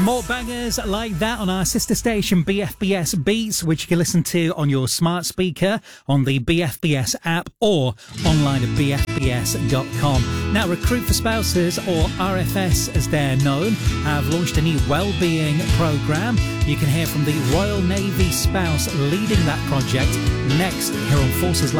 More bangers like that on our sister station BFBS Beats, which you can listen to on your smart speaker, on the BFBS app, or online at bfbs.com. Now, Recruit for Spouses, or RFS as they're known, have launched a new wellbeing programme. You can hear from the Royal Navy spouse leading that project next here on Forces Live.